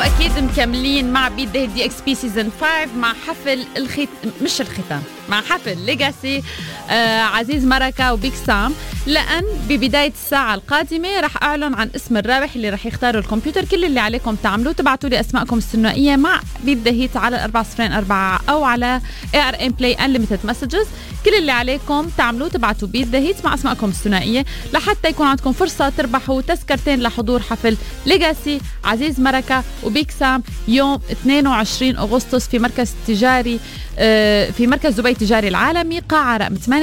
واكيد مكملين مع بيت دي اكس بي سيزون 5 مع حفل مش الختام، مع حفل ليجاسي عزيز مركة وبيك سام. لأن ببداية الساعة القادمة رح أعلن عن اسم الرابح اللي رح يختاروا الكمبيوتر. كل اللي عليكم تعملوه تبعتوا لي أسماءكم الثنائية مع بيت دهيت على 404 أو على ARN Play Unlimited Messages. كل اللي عليكم تعملوه تبعتوا بيت دهيت مع أسماءكم الثنائية لحتى يكون عندكم فرصة تربحوا تذكرتين لحضور حفل ليجاسي عزيز مركة وبيك سام يوم 22 أغسطس في مركز تجاري، في مركز دبي التجاري العالمي، قاعة رقم 8.